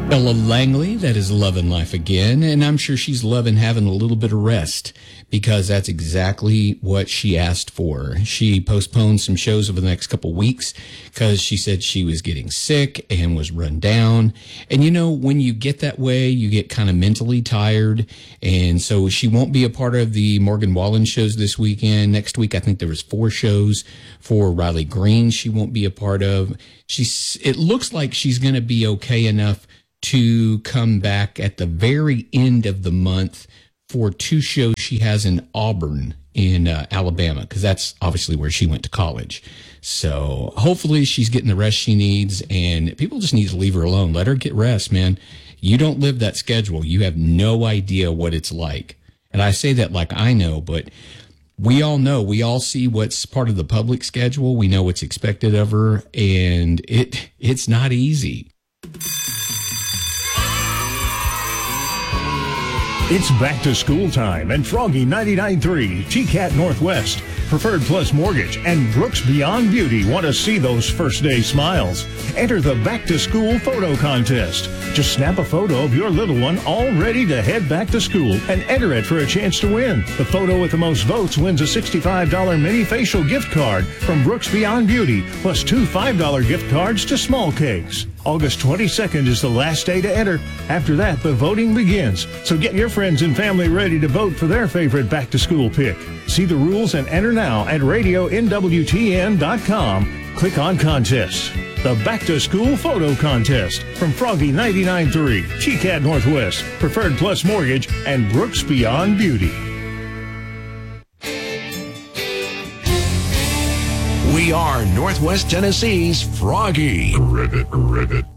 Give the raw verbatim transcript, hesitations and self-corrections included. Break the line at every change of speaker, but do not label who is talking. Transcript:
Ella Langley, that is loving life again, and I'm sure she's loving having a little bit of rest because that's exactly what she asked for. She postponed some shows over the next couple weeks because she said she was getting sick and was run down. And you know, when you get that way, you get kind of mentally tired. And so she won't be a part of the Morgan Wallen shows this weekend. Next week, I think there was four shows for Riley Green she won't be a part of. She's, it looks like she's going to be okay enough to come back at the very end of the month for two shows she has in Auburn in uh, Alabama, because that's obviously where she went to college. So hopefully she's getting the rest she needs, and people just need to leave her alone. Let her get rest, man. You don't live that schedule. You have no idea what it's like. And I say that like I know, but we all know, we all see what's part of the public schedule. We know what's expected of her, and it it's not easy.
It's back to school time, and Froggy ninety-nine point three, T CAT Northwest, Preferred Plus Mortgage, and Brooks Beyond Beauty want to see those first day smiles. Enter the back to school photo contest. Just snap a photo of your little one all ready to head back to school and enter it for a chance to win. The photo with the most votes wins a sixty-five dollars mini facial gift card from Brooks Beyond Beauty, plus two five dollars gift cards to Small Cakes. August twenty-second is the last day to enter. After that, the voting begins. So get your friends and family ready to vote for their favorite back-to-school pick. See the rules and enter now at radio N W T N dot com. Click on contests. The Back-to-School Photo Contest from Froggy ninety-nine point three, T CAT Northwest, Preferred Plus Mortgage, and Brooks Beyond Beauty.
We are Northwest Tennessee's Froggy.
Ribbit, ribbit.